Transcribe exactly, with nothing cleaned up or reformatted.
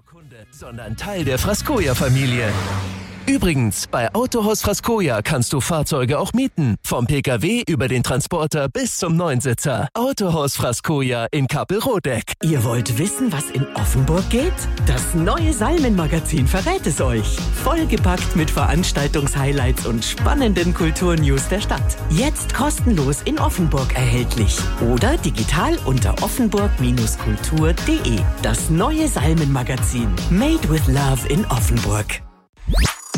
Kunde, sondern Teil der Frascoja-Familie. Übrigens, bei Autohaus Frascoja kannst du Fahrzeuge auch mieten. Vom Pkw über den Transporter bis zum Neunsitzer. Autohaus Frascoja in Kappelrodeck. Ihr wollt wissen, was in Offenburg geht? Das neue Salmen-Magazin verrät es euch. Vollgepackt mit Veranstaltungshighlights und spannenden Kulturnews der Stadt. Jetzt kostenlos in Offenburg erhältlich. Oder digital unter offenburg kultur punkt de. Das neue Salmen-Magazin. Made with Love in Offenburg.